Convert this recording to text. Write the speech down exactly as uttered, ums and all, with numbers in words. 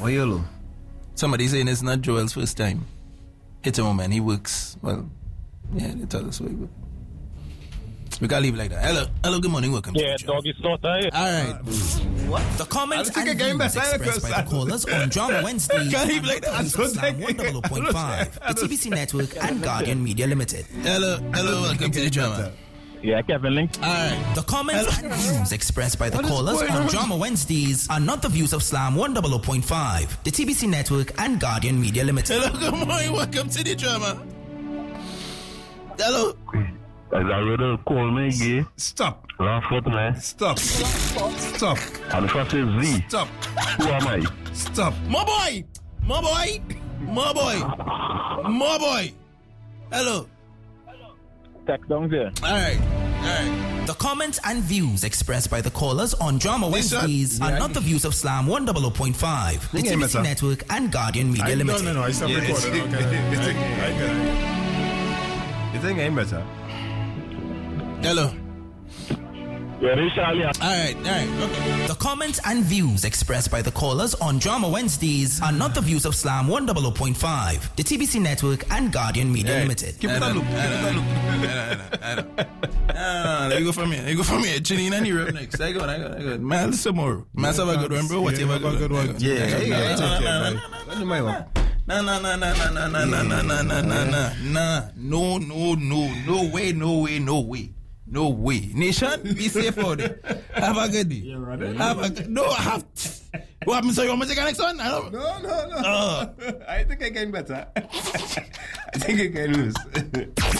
Why yellow? Somebody saying it's not Joel's first time. Hit him, man. He works. Well, yeah, they tell us what he works. We can't leave it like that. Hello, hello, good morning, welcome yeah, to the doggy slaughter. All right. What? The comments and views expressed by the callers on Drama Wednesday Can't leave like that. Slam one hundred point five, the T B C Network and Guardian Media Limited. Hello, hello, welcome to the drama. Yeah, Kevin Link. All right. The comments and views expressed by the What is callers going on on? Drama Wednesdays are not the views of Slam one hundred point five, the T B C Network and Guardian Media Limited. Hello, good morning, welcome to the drama. Hello. Is that really call me gay? Stop. Laugh at me. Stop. Stop. And the first is Z. Stop. Who am I? Stop. My boy. My boy. My boy. My boy. Hello. Text down there. All right. All right. The comments and views expressed by the callers on Drama This one? Wednesdays are Yeah. not the views of Slam one hundred point five, the Yeah, T B C better. Network and Guardian Media I, no, Limited. no, no, I stopped Yeah, recording. it's- Okay, it's- I, it's- I, I get it. You think ain't better? Hello. Yeah, this Charlie. All right. All right. Okay. The comments and views expressed by the callers on Drama Wednesdays are not the views of Slam one hundred point five, the T B C Network and Guardian Media Hey, Limited. Keep it I on know, loop. Keep I it know, on loop. I know, I know, I know. There you go from here. There you go from here. Janine and Europe next. I got, I got, I got. Man, tomorrow. Man, have a good one, bro. What you Yeah, have a good one. one? Yeah, yeah, No, yeah. no, It's no, okay, no, man. no, What do my one? No, no, no, no, no, no, no, no, no, no, no, no, no, no, no, no, no, no way, no way, no way. No way. Nation, be safe out there. Have a good day. Yeah, right. Have a good No, I have. What happened? So you want me to take the next one? I don't No, no, no. Oh. I think I can better. I think I can lose.